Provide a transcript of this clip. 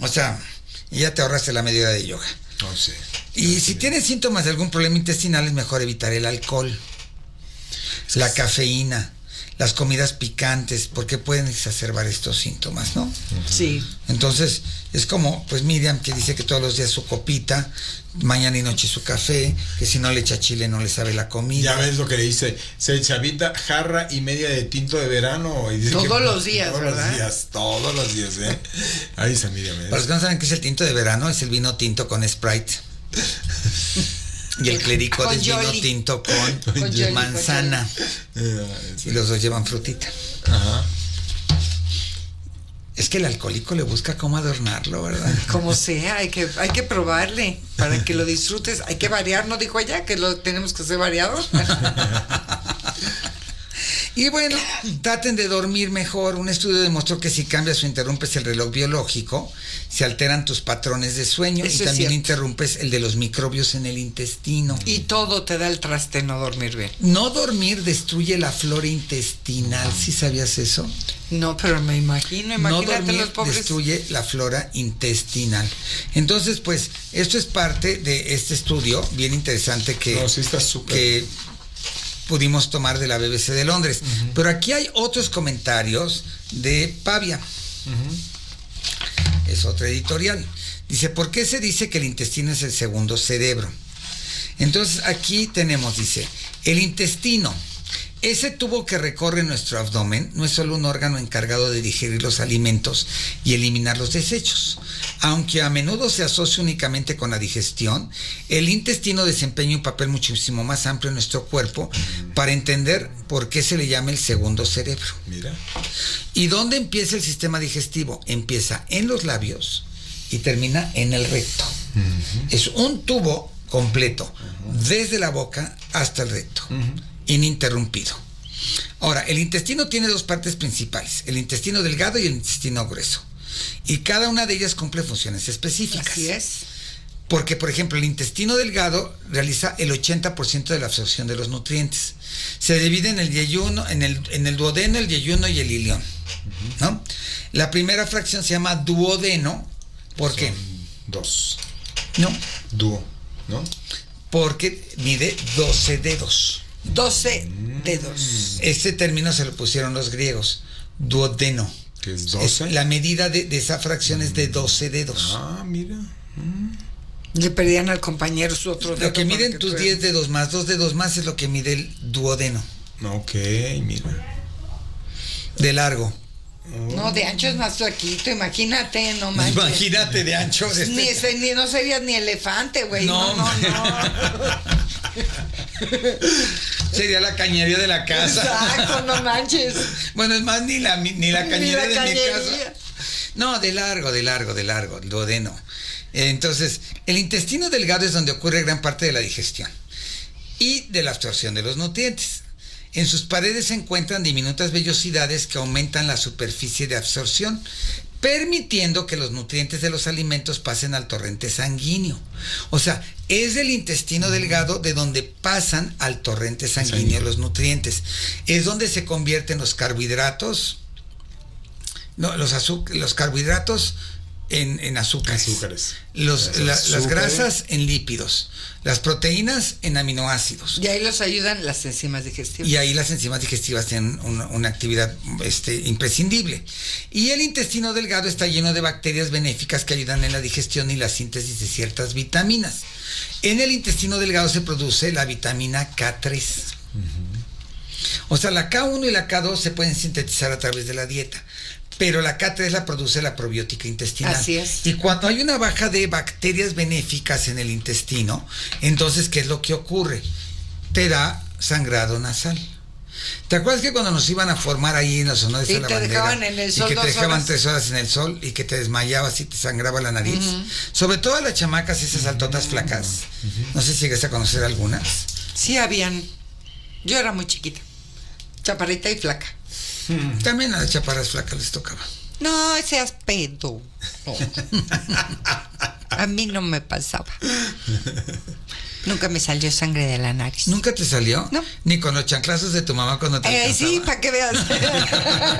O sea, ya te ahorraste la media hora de yoga. No sé. Y si tienes síntomas de algún problema intestinal, es mejor evitar el alcohol, la cafeína, las comidas picantes, porque pueden exacerbar estos síntomas, ¿no? Sí. Entonces, es como, pues Miriam, que dice que todos los días su copita, mañana y noche su café, que si no le echa chile no le sabe la comida. Ya ves lo que le dice, se chavita jarra y media de tinto de verano. Y dice todos los días, ¿verdad? Todos los días, ¿eh? Ahí está Miriam. Para los que no saben qué es el tinto de verano, es el vino tinto con Sprite. Y el clericot es vino tinto con manzana. Y los dos llevan frutita. Ajá. Es que el alcohólico le busca cómo adornarlo, ¿verdad? Como sea, hay que probarle para que lo disfrutes. Hay que variar, ¿no dijo ella? Que lo tenemos que hacer variado. Y bueno, traten de dormir mejor. Un estudio demostró que si cambias o interrumpes el reloj biológico, se alteran tus patrones de sueño. Eso y también cierto. Interrumpes el de los microbios en el intestino. Y todo te da el traste no dormir bien. No dormir destruye la flora intestinal. ¿Sí sabías eso? No, pero me imagino, imagínate No dormir los pobres. destruye la flora intestinal. Entonces, pues, esto es parte de este estudio bien interesante que, No, sí está súper. que pudimos tomar de la BBC de Londres. Uh-huh. Pero aquí hay otros comentarios de Pavia. Uh-huh. Es otra editorial. Dice, ¿por qué se dice que el intestino es el segundo cerebro? Entonces, aquí tenemos, dice, el intestino. Ese tubo que recorre nuestro abdomen no es solo un órgano encargado de digerir los alimentos y eliminar los desechos. Aunque a menudo se asocia únicamente con la digestión, el intestino desempeña un papel muchísimo más amplio en nuestro cuerpo para entender por qué se le llama el segundo cerebro. Mira. ¿Y dónde empieza el sistema digestivo? Empieza en los labios y termina en el recto. Uh-huh. Es un tubo completo, desde la boca hasta el recto. Uh-huh. Ininterrumpido. Ahora, el intestino tiene dos partes principales, el intestino delgado y el intestino grueso. Y cada una de ellas cumple funciones específicas. Así es. Porque, por ejemplo, el intestino delgado realiza el 80% de la absorción de los nutrientes. Se divide en el yeyuno, en el duodeno, el yeyuno y el ilión, ¿no? La primera fracción se llama duodeno. ¿Por qué? Dos. No. Dúo, ¿no? Porque mide 12 dedos. 12 dedos. Este término se lo pusieron los griegos, duodeno. ¿Qué es 12? La medida de esa fracción es de 12 dedos. Ah, mira. Le perdían al compañero su otro dedo. Lo que miden tus 10 dedos más 2 dedos más es lo que mide el duodeno. Ok, mira. De largo. No, de ancho es más flaquito, imagínate, no manches. Imagínate de ancho. Ni no serías ni elefante, güey. No. Sería la cañería de la casa. Exacto, no manches. Bueno, es más, ni la cañería de mi casa. No, de largo, el duodeno. Entonces, el intestino delgado es donde ocurre gran parte de la digestión y de la absorción de los nutrientes. En sus paredes se encuentran diminutas vellosidades que aumentan la superficie de absorción, permitiendo que los nutrientes de los alimentos pasen al torrente sanguíneo. O sea, es del intestino delgado de donde pasan al torrente sanguíneo los nutrientes. Es donde se convierten los carbohidratos, los carbohidratos en azúcares. Las grasas en lípidos, las proteínas en aminoácidos. Y ahí los ayudan las enzimas digestivas. Y ahí las enzimas digestivas tienen una actividad imprescindible. Y el intestino delgado está lleno de bacterias benéficas que ayudan en la digestión y la síntesis de ciertas vitaminas. En el intestino delgado se produce la vitamina K3. O sea, la K1 y la K2 se pueden sintetizar a través de la dieta, pero la K3 la produce la probiótica intestinal. Así es. Y cuando hay una baja de bacterias benéficas en el intestino, entonces, ¿qué es lo que ocurre? Te da sangrado nasal. ¿Te acuerdas que cuando nos iban a formar ahí en los honores a la bandera, dejaban en el sol, y que te dejaban 3 horas en el sol y que te desmayabas y te sangraba la nariz? Sobre todo a las chamacas, esas altotas flacas. No sé si llegaste a conocer algunas. Sí, habían. Yo era muy chiquita, chaparrita y flaca. También a las chaparras flacas les tocaba. No, seas pedo. No. A mí no me pasaba. Nunca me salió sangre de la nariz. ¿Nunca te salió? No. Ni con los chanclazos de tu mamá cuando te alcanzaba. Sí, para que veas.